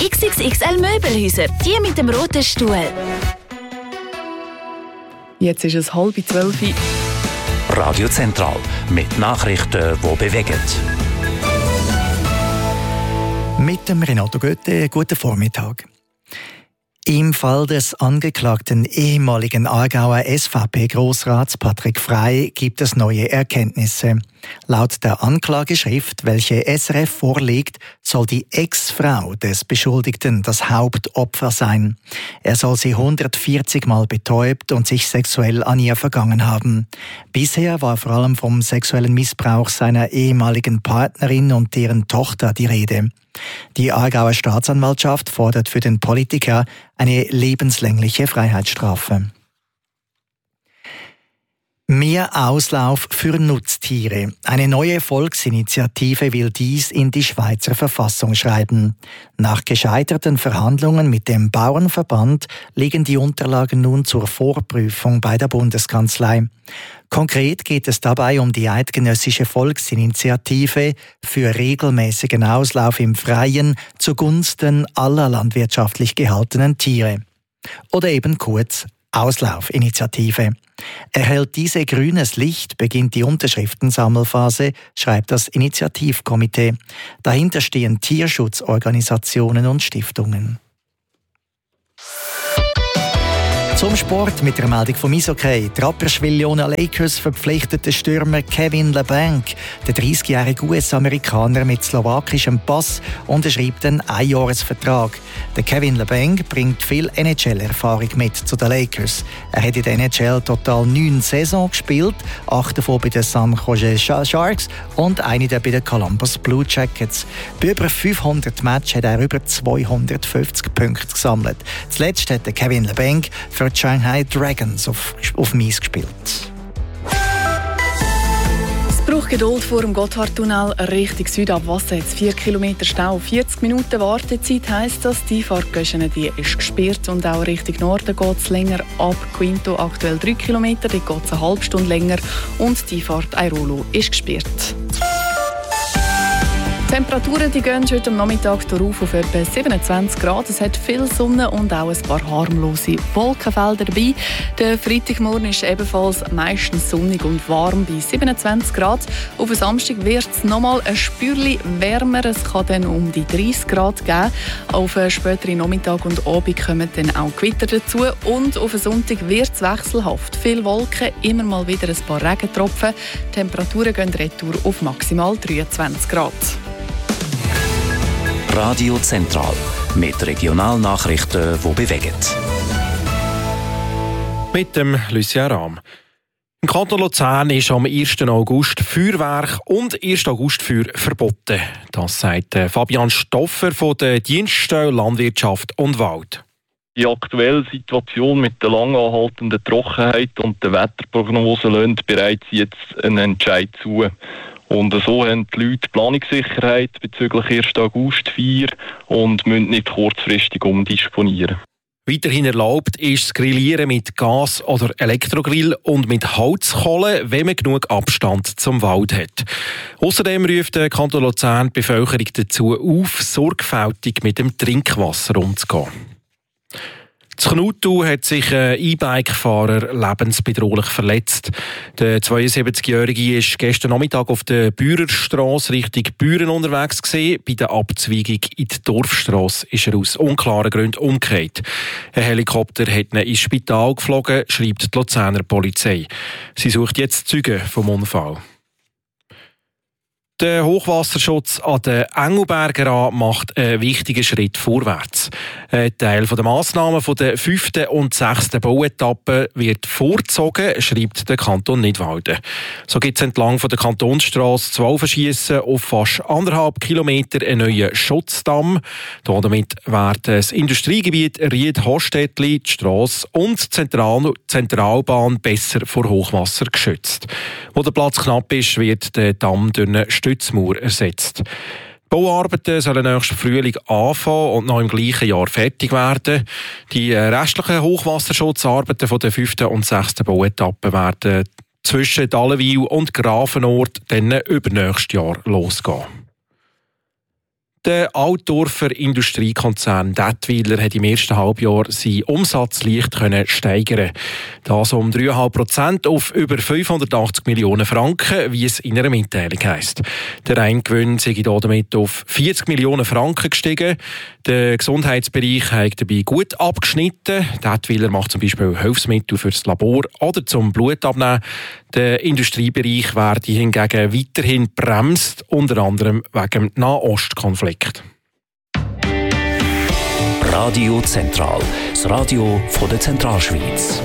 XXXL Möbelhäuser, die mit dem roten Stuhl. Jetzt ist es 11:30. Radio Zentral mit Nachrichten, die bewegen. Mit dem Renato Götte, guten Vormittag. Im Fall des angeklagten ehemaligen Aargauer SVP-Grossrats Patrick Frey gibt es neue Erkenntnisse. Laut der Anklageschrift, welche SRF vorliegt, soll die Ex-Frau des Beschuldigten das Hauptopfer sein. Er soll sie 140 Mal betäubt und sich sexuell an ihr vergangen haben. Bisher war vor allem vom sexuellen Missbrauch seiner ehemaligen Partnerin und deren Tochter die Rede. Die Aargauer Staatsanwaltschaft fordert für den Politiker eine lebenslängliche Freiheitsstrafe. Mehr Auslauf für Nutztiere. Eine neue Volksinitiative will dies in die Schweizer Verfassung schreiben. Nach gescheiterten Verhandlungen mit dem Bauernverband liegen die Unterlagen nun zur Vorprüfung bei der Bundeskanzlei. Konkret geht es dabei um die eidgenössische Volksinitiative für regelmäßigen Auslauf im Freien zugunsten aller landwirtschaftlich gehaltenen Tiere. Oder eben kurz Auslaufinitiative. Erhält diese grünes Licht, beginnt die Unterschriftensammelphase, schreibt das Initiativkomitee. Dahinter stehen Tierschutzorganisationen und Stiftungen. Zum Sport mit der Meldung vom Eishockey. Die Rapperswil-Jona Lakers verpflichtet den Stürmer Kevin Labanc. Der 30-jährige US-Amerikaner mit slowakischem Pass unterschreibt einen Einjahresvertrag. Der Kevin Labanc bringt viel NHL-Erfahrung mit zu den Lakers. Er hat in der NHL total 9 Saisons gespielt, 8 davon bei den San Jose Sharks und eine bei den Columbus Blue Jackets. Bei über 500 Matches hat er über 250 Punkte gesammelt. Zuletzt hat der Kevin Labanc für die Shanghai Dragons auf Eis gespielt. Es braucht Geduld vor dem Gotthardtunnel Richtung Südabwasser. Jetzt 4 Kilometer Stau, 40 Minuten Wartezeit heisst das. Die Fahrtgöschene ist gesperrt und auch Richtung Norden geht es länger. Ab Quinto aktuell 3 Kilometer, dort geht es eine halbe Stunde länger und die Fahrt Airolo ist gesperrt. Die Temperaturen gehen heute am Nachmittag auf etwa 27 Grad. Es hat viel Sonne und auch ein paar harmlose Wolkenfelder dabei. Der Freitagmorgen ist ebenfalls meistens sonnig und warm bei 27 Grad. Auf den Samstag wird es nochmal ein Spürchen wärmer. Es kann dann um die 30 Grad geben. Auf den späteren Nachmittag und Abend kommen dann auch Gewitter dazu. Und auf den Sonntag wird es wechselhaft. Viele Wolken, immer mal wieder ein paar Regentropfen. Die Temperaturen gehen retour auf maximal 23 Grad. Radio Zentral mit Regionalnachrichten, die bewegen. Mit dem Lucien Rahm. Im Kanton Luzern ist am 1. August Feuerwerk und 1. Augustfeuer verboten. Das sagt Fabian Stoffer von der Dienststelle Landwirtschaft und Wald. Die aktuelle Situation mit der lang anhaltenden Trockenheit und der Wetterprognose lässt bereits jetzt einen Entscheid zu. Und so haben die Leute Planungssicherheit bezüglich 1. Augustfeier und müssen nicht kurzfristig umdisponieren. Weiterhin erlaubt ist das Grillieren mit Gas- oder Elektrogrill und mit Holzkohle, wenn man genug Abstand zum Wald hat. Außerdem ruft der Kanton Luzern die Bevölkerung dazu auf, sorgfältig mit dem Trinkwasser umzugehen. In Knutu hat sich ein E-Bike-Fahrer lebensbedrohlich verletzt. Der 72-Jährige war gestern Nachmittag auf der Bäuerstrasse Richtung Büren unterwegs gewesen. Bei der Abzweigung in die Dorfstrasse ist er aus unklaren Gründen umgekehrt. Ein Helikopter hat ihn ins Spital geflogen, schreibt die Luzerner Polizei. Sie sucht jetzt Zeugen vom Unfall. Der Hochwasserschutz an den Engelberger macht einen wichtigen Schritt vorwärts. Ein Teil der Massnahmen der 5. und 6. Bauetappe wird vorgezogen, schreibt der Kanton Nidwalden. So gibt es entlang der Kantonsstrasse 12 Schiessen auf fast 1,5 Kilometer einen neuen Schutzdamm. Damit werden das Industriegebiet Ried-Hostetli, die Strasse und die Zentralbahn besser vor Hochwasser geschützt. Wo der Platz knapp ist, wird der Damm durch eine Stützmauer ersetzt. Die Bauarbeiten sollen nächsten Frühling anfangen und noch im gleichen Jahr fertig werden. Die restlichen Hochwasserschutzarbeiten von der 5. und 6. Bauetappe werden zwischen Dallenwil und Grafenort dann übernächstes Jahr losgehen. Der Altdorfer Industriekonzern Dätwyler hat im ersten Halbjahr seinen Umsatz leicht steigern. Das um 3,5% auf über 580 Millionen Franken, wie es in einer Mitteilung heisst. Der Reingewinn sei damit auf 40 Millionen Franken gestiegen. Der Gesundheitsbereich hat dabei gut abgeschnitten. Dätwyler macht zum Beispiel Hilfsmittel für das Labor oder zum Blutabnehmen. Der Industriebereich werde hingegen weiterhin bremst, unter anderem wegen dem Nahostkonflikt. Radio Zentral, das Radio von der Zentralschweiz.